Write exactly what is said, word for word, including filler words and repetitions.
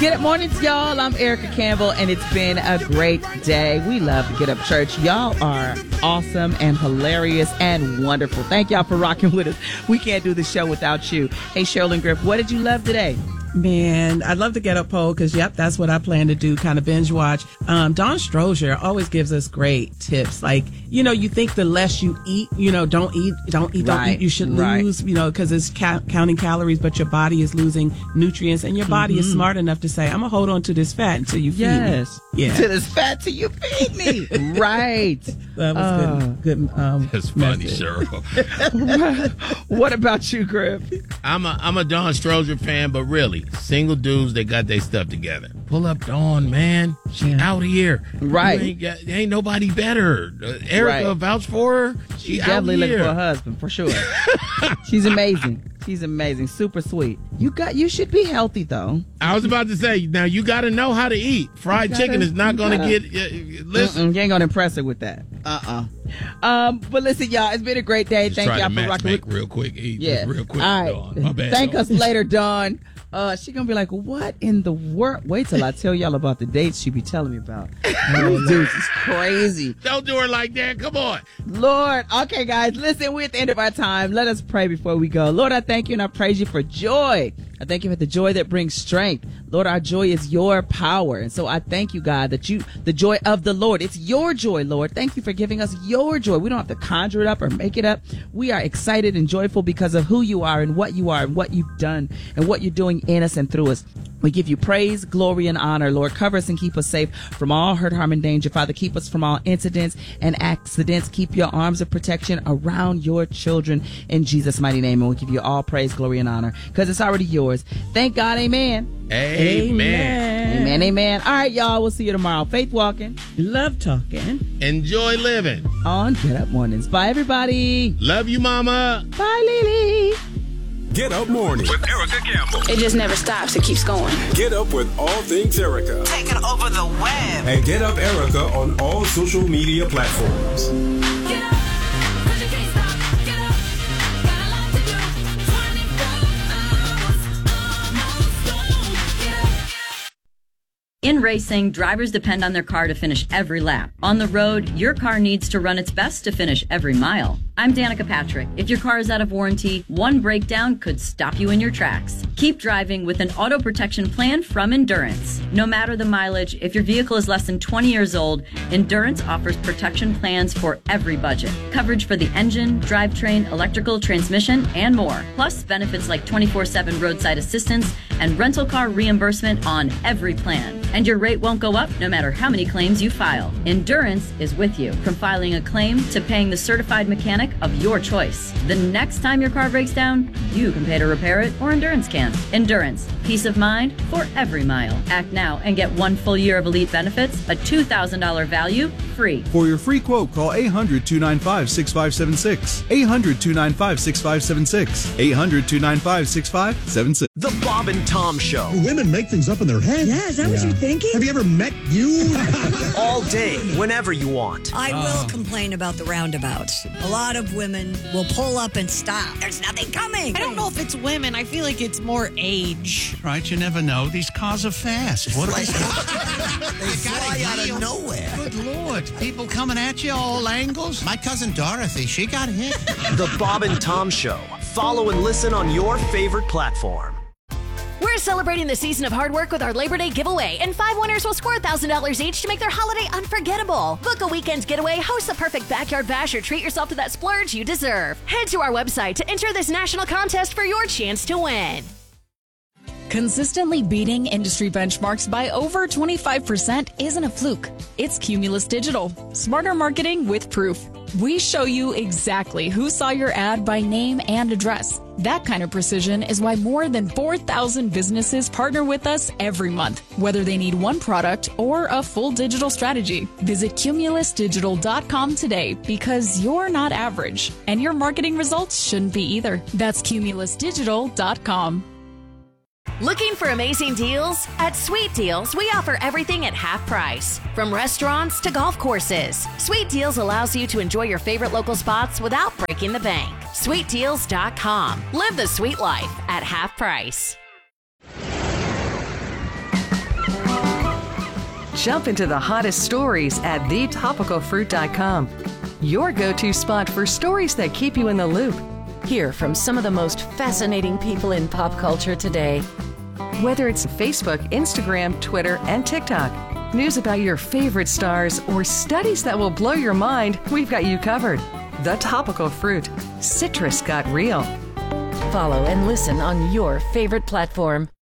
Get Up Mornings, y'all. I'm Erica Campbell, and it's been a great day. We love Get Up Church. Y'all are awesome and hilarious and wonderful. Thank y'all for rocking with us. We can't do the show without you. Hey, Sherilyn Griff, what did you love today? Man, I'd love to get up poll because, yep, that's what I plan to do, kind of binge watch. Um, Dawn Strozier always gives us great tips. Like, you know, you think the less you eat, you know, don't eat, don't eat, don't Right, eat, you should right. lose, you know, because it's ca- counting calories, but your body is losing nutrients, and your body Mm-hmm. is smart enough to say, I'm going to hold on to this fat until you feed Yes. me. Yeah. To this fat till you feed me. Right. That was Uh, good. Good. Um, That's funny, message. Cheryl. What about you, Griff? I'm a I'm a Dawn Strozier fan, but really, single dudes that got their stuff together. Pull up Dawn, man. She Yeah. out here. Right. You ain't, got, ain't nobody better. Uh, Erica Right. vouch for her. She She's out definitely looking here. for a husband, for sure. She's amazing. She's amazing. Super sweet. You got. You should be healthy, though. I was about to say, now you got to know how to eat. Fried You gotta- chicken is not you going to gotta- get. Uh, listen. Mm-mm, you ain't gonna impress her with that. Uh-uh. Um, but listen, y'all, it's been a great day. Just Thank try y'all to for match rocking make with. real quick. Eat Yeah. just real quick. All right. Dawn. My bad. Thank Dawn. us later, Dawn. Uh, she gonna be like, what in the world? Wait till I tell y'all about the dates she be telling me about. These dudes is crazy. Don't do her like that. Come on. Lord. Okay, guys, listen, we're at the end of our time. Let us pray before we go. Lord, I thank you and I praise you for joy. I thank you for the joy that brings strength. Lord, our joy is your power. And so I thank you, God, that you, the joy of the Lord, it's your joy, Lord. Thank you for giving us your joy. We don't have to conjure it up or make it up. We are excited and joyful because of who you are and what you are and what you've done and what you're doing in us and through us. We give you praise, glory, and honor. Lord, cover us and keep us safe from all hurt, harm, and danger. Father, keep us from all incidents and accidents. Keep your arms of protection around your children in Jesus' mighty name. And we give you all praise, glory, and honor because it's already yours. Thank God. Amen. Amen. Amen. Amen. All right, y'all. We'll see you tomorrow. Faith walking Love talking. Enjoy living. on Get Up Mornings. Bye, everybody. Love you, mama. Bye, Lily. Get Up Morning. With Erica Campbell. It just never stops. It keeps going. Get up with all things Erica. Taking over the web. And Get Up Erica on all social media platforms. Get up, 'cause you can't stop. Get up, got a lot to do. twenty-four hours, almost gone. Get up. In racing, drivers depend on their car to finish every lap. On the road, your car needs to run its best to finish every mile. I'm Danica Patrick. If your car is out of warranty, one breakdown could stop you in your tracks. Keep driving with an auto protection plan from Endurance. No matter the mileage, if your vehicle is less than twenty years old, Endurance offers protection plans for every budget. Coverage for the engine, drivetrain, electrical, transmission, and more. Plus benefits like twenty-four seven roadside assistance and rental car reimbursement on every plan. And your rate won't go up no matter how many claims you file. Endurance is with you, from filing a claim to paying the certified mechanic of your choice. The next time your car breaks down, you can pay to repair it, or Endurance can. Endurance, peace of mind for every mile. Act now and get one full year of elite benefits, a two thousand dollars value, free. For your free quote, call eight hundred, two nine five, six five seven six. eight hundred, two nine five, six five seven six. eight hundred, two nine five, six five seven six. The Bob and Tom Show. Women make things up in their head. Yeah, is that what you're thinking? Have you ever met you? All day, whenever you want. I will complain about the roundabouts. A lot of women will pull up and stop. There's nothing coming. I don't know if it's women. I feel like it's more age. Right, you never know. These cars are fast. What Like, they fly out of nowhere. Good Lord. People coming at you all angles. My cousin Dorothy, she got hit. The Bob and Tom Show. Follow and listen on your favorite platform. We're celebrating the season of hard work with our Labor Day giveaway, and five winners will score one thousand dollars each to make their holiday unforgettable. Book a weekend getaway, host the perfect backyard bash, or treat yourself to that splurge you deserve. Head to our website to enter this national contest for your chance to win. Consistently beating industry benchmarks by over twenty-five percent isn't a fluke. It's Cumulus Digital. Smarter marketing with proof. We show you exactly who saw your ad by name and address. That kind of precision is why more than four thousand businesses partner with us every month, whether they need one product or a full digital strategy. Visit cumulus digital dot com today because you're not average, and your marketing results shouldn't be either. That's cumulus digital dot com. Looking for amazing deals? At Sweet Deals, we offer everything at half price. From restaurants to golf courses, Sweet Deals allows you to enjoy your favorite local spots without breaking the bank. sweet deals dot com. Live the sweet life at half price. Jump into the hottest stories at the topical fruit dot com. Your go-to spot for stories that keep you in the loop. Hear from some of the most fascinating people in pop culture today. Whether it's Facebook, Instagram, Twitter, and TikTok, news about your favorite stars, or studies that will blow your mind, we've got you covered. The Topical Fruit. Citrus got real. Follow and listen on your favorite platform.